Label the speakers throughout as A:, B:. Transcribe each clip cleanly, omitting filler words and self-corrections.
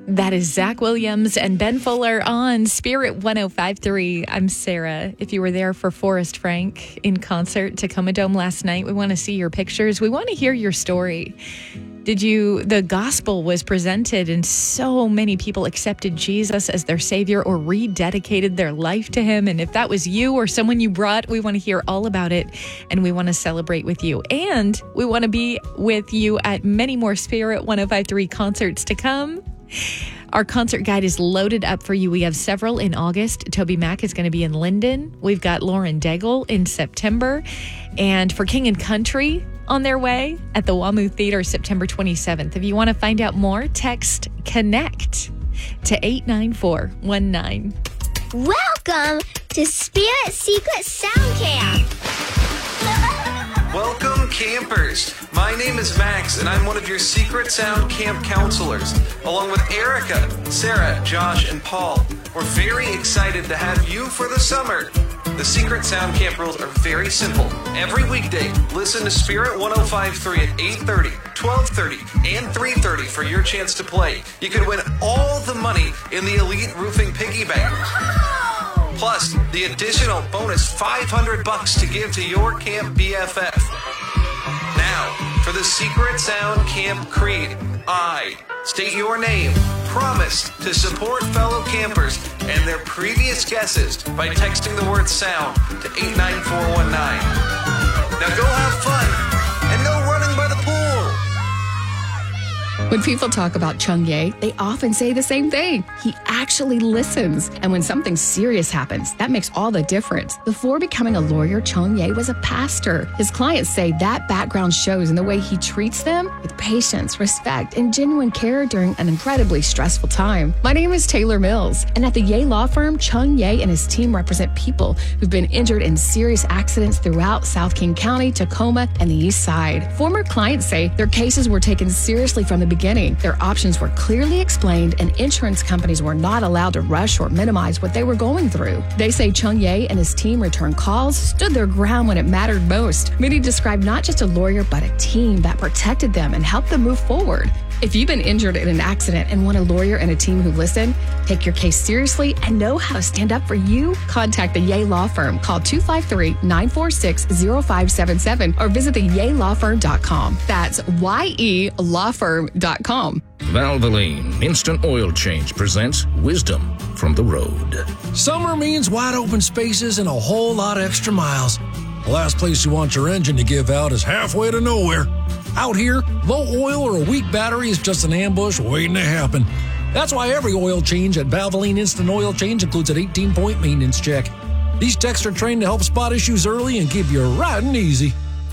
A: That is Zach Williams and Ben Fuller on Spirit 105.3. I'm Sarah. If you were there for Forrest Frank in concert, Tacoma Dome last night, we want to see your pictures. We want to hear your story. The gospel was presented and so many people accepted Jesus as their savior or rededicated their life to him. And if that was you or someone you brought, we want to hear all about it and we want to celebrate with you. And we want to be with you at many more Spirit 105.3 concerts to come. Our concert guide is loaded up for you. We have several in August. Toby Mac is going to be in Linden. We've got Lauren Daigle in September. And for King and Country on their way at the WAMU Theater September 27th. If you want to find out more, text CONNECT to 89419.
B: Welcome to Spirit Secret Sound Camp.
C: Welcome, campers. My name is Max, and I'm one of your Secret Sound Camp counselors, along with Erica, Sarah, Josh, and Paul. We're very excited to have you for the summer. The Secret Sound Camp rules are very simple. Every weekday, listen to Spirit 105.3 at 8:30, 12:30, and 3:30 for your chance to play. You can win all the money in the Elite Roofing Piggy Bank. Plus, the additional bonus $500 to give to your camp BFF. Now, for the Secret Sound Camp Creed, I state your name, promise to support fellow campers and their previous guesses by texting the word SOUND to 89419. Now go have fun and no running by the pool.
D: When people talk about Chung Ye, they often say the same thing. He actually listens. And when something serious happens, that makes all the difference. Before becoming a lawyer, Chung Ye was a pastor. His clients say that background shows in the way he treats them with patience, respect, and genuine care during an incredibly stressful time. My name is Taylor Mills, and at the Ye Law Firm, Chung Ye and his team represent people who've been injured in serious accidents throughout South King County, Tacoma, and the East Side. Former clients say their cases were taken seriously from the beginning. Their options were clearly explained, and insurance companies were not allowed to rush or minimize what they were going through. They say Chung Ye and his team returned calls, stood their ground when it mattered most. Many describe not just a lawyer, but a team that protected them and helped them move forward. If you've been injured in an accident and want a lawyer and a team who listen, take your case seriously, and know how to stand up for you, contact the Ye Law Firm. Call 253-946-0577 or visit theyelawfirm.com. That's YELawfirm.com.
E: Valvoline Instant Oil Change presents Wisdom from the Road.
F: Summer means wide open spaces and a whole lot of extra miles. The last place you want your engine to give out is halfway to nowhere. Out here, low oil or a weak battery is just an ambush waiting to happen. That's why every oil change at Valvoline Instant Oil Change includes an 18-point maintenance check. These techs are trained to help spot issues early and keep you riding easy.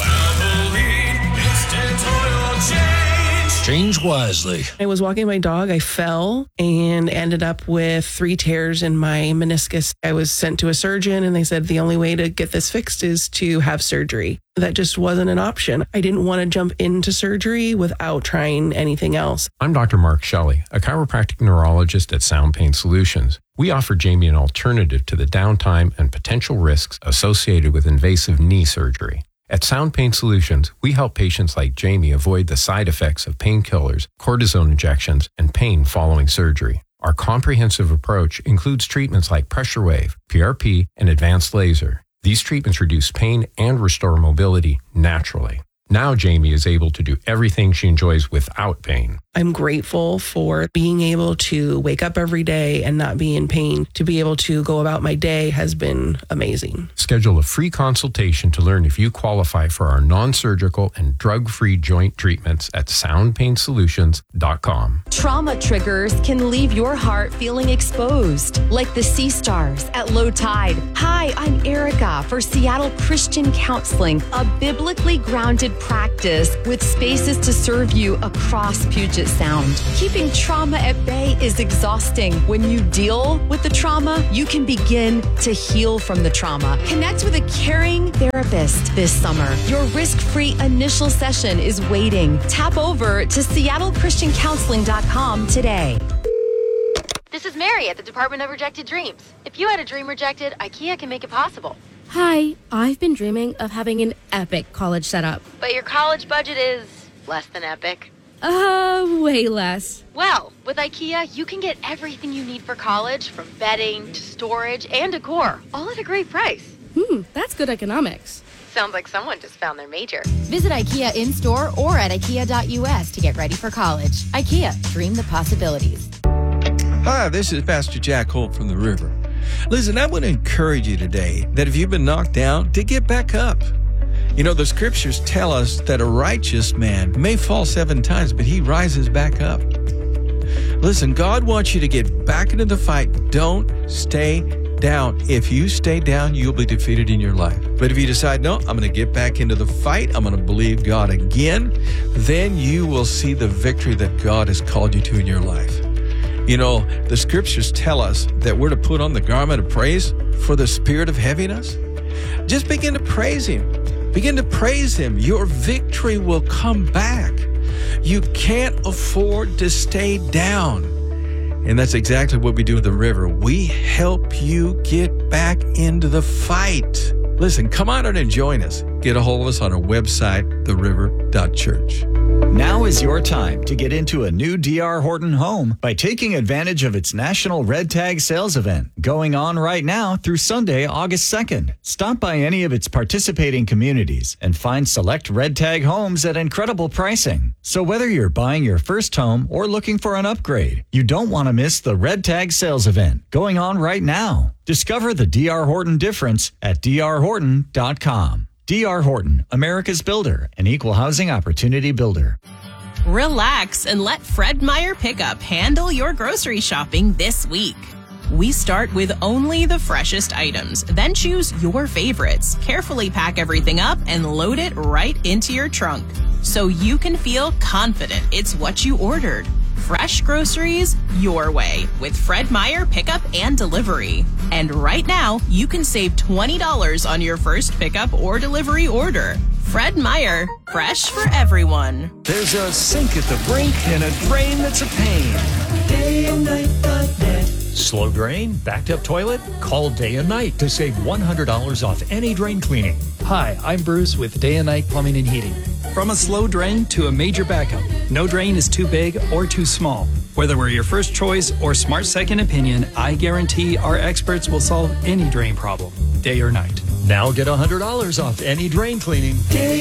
G: Valvoline Instant Oil Change.
F: Change wisely.
H: I was walking my dog. I fell and ended up with 3 tears in my meniscus. I was sent to a surgeon and they said the only way to get this fixed is to have surgery. That just wasn't an option. I didn't want to jump into surgery without trying anything else.
I: I'm Dr. Mark Shelley, a chiropractic neurologist at Sound Pain Solutions. We offer Jamie an alternative to the downtime and potential risks associated with invasive knee surgery. At Sound Pain Solutions, we help patients like Jamie avoid the side effects of painkillers, cortisone injections, and pain following surgery. Our comprehensive approach includes treatments like pressure wave, PRP, and advanced laser. These treatments reduce pain and restore mobility naturally. Now Jamie is able to do everything she enjoys without pain.
H: I'm grateful for being able to wake up every day and not be in pain. To be able to go about my day has been amazing.
I: Schedule a free consultation to learn if you qualify for our non-surgical and drug-free joint treatments at soundpainsolutions.com.
J: Trauma triggers can leave your heart feeling exposed, like the sea stars at low tide. Hi, I'm Erica for Seattle Christian Counseling, a biblically grounded practice with spaces to serve you across Puget Sound. Keeping trauma at bay is exhausting. When you deal with the trauma, you can begin to heal from the trauma. Connect with a caring therapist this summer. Your risk-free initial session is waiting. Tap over to SeattleChristianCounseling.com today.
K: This is Mary at the Department of Rejected Dreams. If you had a dream rejected, IKEA can make it possible.
L: Hi, I've been dreaming of having an epic college setup.
K: But your college budget is less than epic.
L: Way less.
K: Well, with With IKEA, you can get everything you need for college, from bedding to storage and decor, all at a great price.
L: That's good economics.
K: Sounds like someone just found their major.
J: Visit IKEA in-store or at ikea.us to get ready for college. IKEA, dream the possibilities.
M: Hi, this is Pastor Jack Holt from the River. Listen, I want to encourage you today that if you've been knocked down, to get back up. You know, the scriptures tell us that a righteous man may fall 7 times, but he rises back up. Listen, God wants you to get back into the fight. Don't stay down. If you stay down, you'll be defeated in your life. But if you decide, no, I'm going to get back into the fight, I'm going to believe God again, then you will see the victory that God has called you to in your life. You know, the scriptures tell us that we're to put on the garment of praise for the spirit of heaviness. Just begin to praise Him. Begin to praise Him. Your victory will come back. You can't afford to stay down. And that's exactly what we do at the River. We help you get back into the fight. Listen, come on out and join us. Get a hold of us on our website, theriver.church.
N: Now is your time to get into a new D.R. Horton home by taking advantage of its National Red Tag Sales Event going on right now through Sunday, August 2nd. Stop by any of its participating communities and find select Red Tag homes at incredible pricing. So whether you're buying your first home or looking for an upgrade, you don't want to miss the Red Tag Sales Event going on right now. Discover the D.R. Horton difference at drhorton.com. D.R. Horton, America's builder, an equal housing opportunity builder.
O: Relax and let Fred Meyer Pickup handle your grocery shopping this week. We start with only the freshest items, then choose your favorites, carefully pack everything up, and load it right into your trunk so you can feel confident it's what you ordered. Fresh groceries your way with Fred Meyer Pickup and Delivery. And right now, you can save $20 on your first pickup or delivery order. Fred Meyer, fresh for everyone.
P: There's a sink at the brink and a drain that's a pain. DayandNight.net.
Q: Slow drain? Backed up toilet? Call Day and Night to save $100 off any drain cleaning.
R: Hi, I'm Bruce with Day and Night Plumbing and Heating. From a slow drain to a major backup, no drain is too big or too small. Whether we're your first choice or smart second opinion, I guarantee our experts will solve any drain problem, day or night.
Q: Now get $100 off any drain cleaning.
P: Day